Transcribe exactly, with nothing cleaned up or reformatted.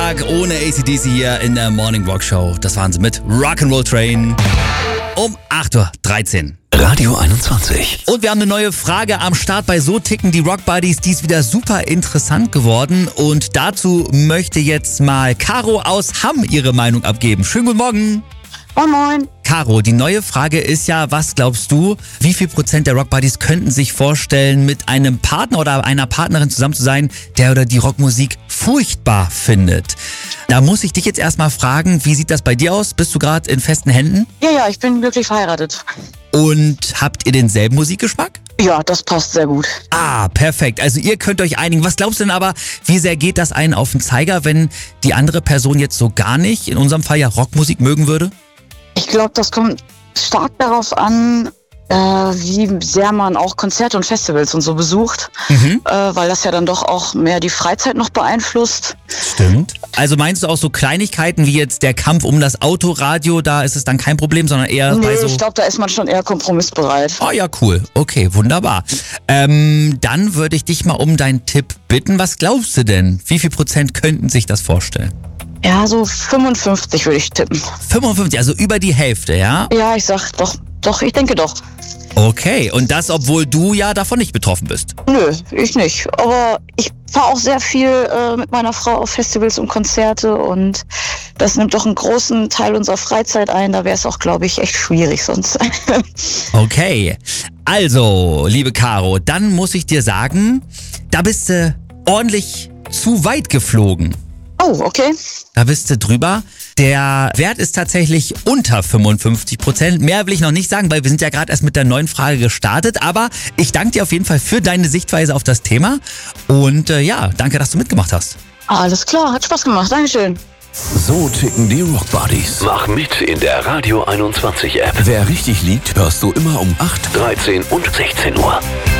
Tag ohne A C D C hier in der Morning Rock Show. Das waren sie mit Rock'n'Roll Train um acht Uhr dreizehn. Radio einundzwanzig. Und wir haben eine neue Frage am Start bei So ticken die Rock Buddies. Die ist wieder super interessant geworden. Und dazu möchte jetzt mal Caro aus Hamm ihre Meinung abgeben. Schönen guten Morgen. Moin, moin. Caro, die neue Frage ist ja, was glaubst du, wie viel Prozent der Rock Buddies könnten sich vorstellen, mit einem Partner oder einer Partnerin zusammen zu sein, der oder die Rockmusik furchtbar findet? Da muss ich dich jetzt erstmal fragen, wie sieht das bei dir aus? Bist du gerade in festen Händen? Ja, ja, ich bin glücklich verheiratet. Und habt ihr denselben Musikgeschmack? Ja, das passt sehr gut. Ah, perfekt. Also ihr könnt euch einigen. Was glaubst du denn aber, wie sehr geht das einen auf den Zeiger, wenn die andere Person jetzt so gar nicht, in unserem Fall ja Rockmusik mögen würde? Ich glaube, das kommt stark darauf an, äh, wie sehr man auch Konzerte und Festivals und so besucht, Mhm. äh, weil das ja dann doch auch mehr die Freizeit noch beeinflusst. Stimmt. Also meinst du auch so Kleinigkeiten wie jetzt der Kampf um das Autoradio, da ist es dann kein Problem, sondern eher Nee, bei so... ich glaube, da ist man schon eher kompromissbereit. Oh ja, cool. Okay, wunderbar. Ähm, dann würde ich dich mal um deinen Tipp bitten. Was glaubst du denn? Wie viel Prozent könnten sich das vorstellen? Ja, so fünfundfünfzig würde ich tippen. fünfundfünfzig, also über die Hälfte, ja? Ja, ich sag doch, doch, ich denke doch. Okay, und das, obwohl du ja davon nicht betroffen bist. Nö, ich nicht. Aber ich fahre auch sehr viel äh, mit meiner Frau auf Festivals und Konzerte und das nimmt doch einen großen Teil unserer Freizeit ein. Da wäre es auch, glaube ich, echt schwierig sonst. Okay, also, liebe Caro, dann muss ich dir sagen, da bist du ordentlich zu weit geflogen. Oh, okay. Da bist du drüber. Der Wert ist tatsächlich unter fünfundfünfzig Prozent. Mehr will ich noch nicht sagen, weil wir sind ja gerade erst mit der neuen Frage gestartet. Aber ich danke dir auf jeden Fall für deine Sichtweise auf das Thema. Und äh, ja, danke, dass du mitgemacht hast. Alles klar, hat Spaß gemacht. Dankeschön. So ticken die Rock Buddies. Mach mit in der Radio einundzwanzig App. Wer richtig liegt, hörst du immer um acht, dreizehn und sechzehn Uhr.